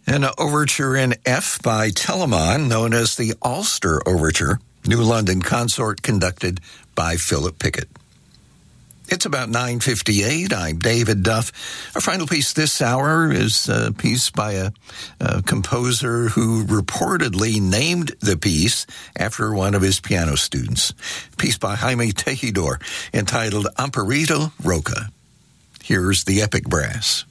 An overture in F by Telemann, known as the Ulster Overture, New London Consort, conducted by Philip Pickett. It's about 9:58. I'm David Duff. Our final piece this hour is a piece by a composer who reportedly named the piece after one of his piano students. A piece by Jaime Tejidor entitled Amparito Roca. Here's the Epic Brass.